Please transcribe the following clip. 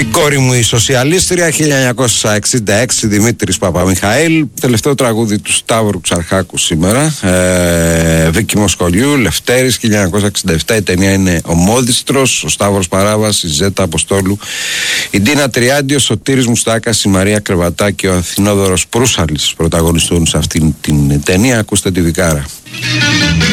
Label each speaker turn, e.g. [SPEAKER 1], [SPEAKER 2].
[SPEAKER 1] Η κόρη μου η σοσιαλίστρια, 1966, Δημήτρης Παπαμιχαήλ. Τελευταίο τραγούδι του Σταύρου Ξαρχάκου σήμερα. Βίκη Μοσχολιού, Λευτέρης, 1967. Η ταινία είναι Ο Μόδιστρος, ο Σταύρος Παράβας, η Ζέτα Αποστόλου, η Ντίνα Τριάντη, ο Σωτήρης Μουστάκας, η Μαρία Κρεβατά και ο Αθηνόδωρος Προύσαλης πρωταγωνιστούν σε αυτήν την ταινία. Ακούστε τη Βικάρα.